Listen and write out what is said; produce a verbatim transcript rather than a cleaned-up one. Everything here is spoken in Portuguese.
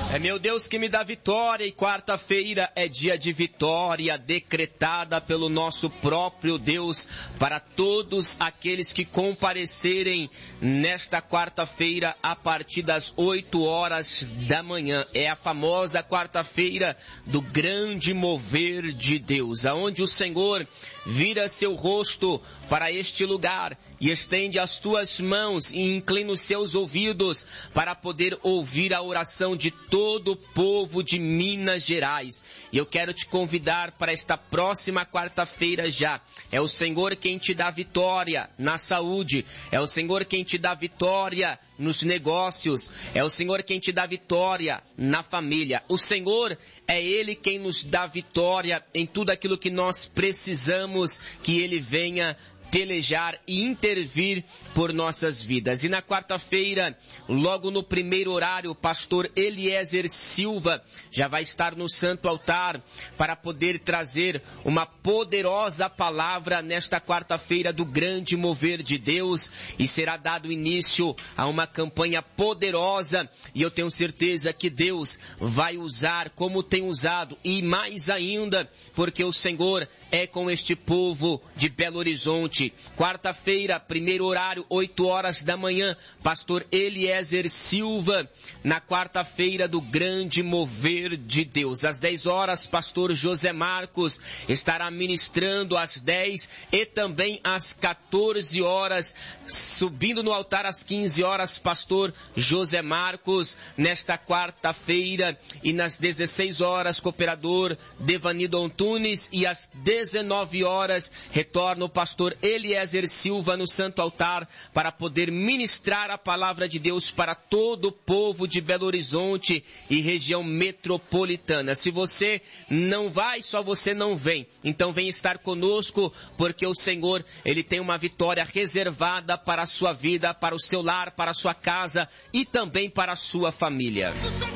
É meu Deus que me dá vitória, e quarta-feira é dia de vitória decretada pelo nosso próprio Deus para todos aqueles que comparecerem nesta quarta-feira a partir das oito horas da manhã. É a famosa quarta-feira do grande mover de Deus, aonde o Senhor vira seu rosto para este lugar e estende as tuas mãos e inclina os seus ouvidos para poder ouvir a oração de todo o povo de Minas Gerais. E eu quero te convidar para esta próxima quarta-feira já. É o Senhor quem te dá vitória na saúde, é o Senhor quem te dá vitória nos negócios, é o Senhor quem te dá vitória na família. O Senhor é Ele quem nos dá vitória em tudo aquilo que nós precisamos que Ele venha pelejar e intervir por nossas vidas. E na quarta-feira, logo no primeiro horário, o pastor Eliezer Silva já vai estar no santo altar para poder trazer uma poderosa palavra nesta quarta-feira do grande mover de Deus, e será dado início a uma campanha poderosa, e eu tenho certeza que Deus vai usar como tem usado, e mais ainda, porque o Senhor é com este povo de Belo Horizonte. Quarta-feira, primeiro horário, oito horas da manhã, pastor Eliezer Silva, na quarta-feira do grande mover de Deus. Às dez horas, pastor José Marcos estará ministrando às dez e também às quatorze horas, subindo no altar às quinze horas, pastor José Marcos, nesta quarta-feira, e nas dezesseis horas, cooperador Devanido Antunes, e às dezenove horas, retorna o pastor Eliezer Silva no santo altar para poder ministrar a palavra de Deus para todo o povo de Belo Horizonte e região metropolitana. Se você não vai, só você não vem. Então vem estar conosco, porque o Senhor, Ele tem uma vitória reservada para a sua vida, para o seu lar, para a sua casa e também para a sua família.